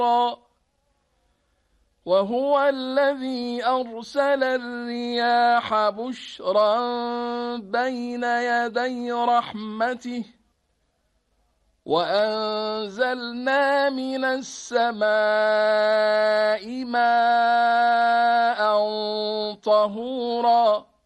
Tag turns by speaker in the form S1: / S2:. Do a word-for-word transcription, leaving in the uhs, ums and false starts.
S1: وهو الذي أرسل الرياح بشرا بين يدي رحمته وأنزلنا من السماء ماء طهورا